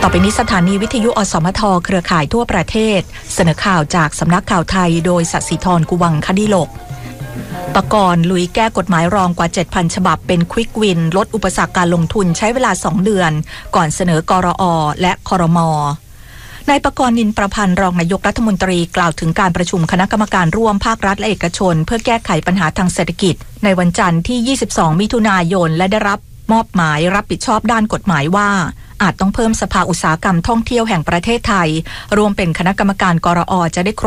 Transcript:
อไปนี้สถานีวิทยุอสมทเครือข่ายทั่วประเทศเสนอข่าวจากสำนักข่าวไทยโดยศศิธรกุวังคดิโลกปกรณ์ลุยแก้กฎหมายรองกว่า 7,000 ฉบับเป็นควิกวินลดอุปสรรคการลงทุนใช้เวลา2เดือนก่อนเสนอกรอ.และครม.นายปกรณ์นินประพันธ์รองนายกรัฐมนตรีกล่าวถึงการประชุมคณะกรรมการร่วมภาครัฐและเอกชนเพื่อแก้ไขปัญหาทางเศรษฐกิจในวันจันทร์ที่22มิถุนายนและได้รับมอบหมายรับผิดชอบด้านกฎหมายว่าอาจต้องเพิ่มสภาอุตสาหกรรมท่องเที่ยวแห่งประเทศไทยรวมเป็นคณะกรรมการกรอ.จะได้ครบ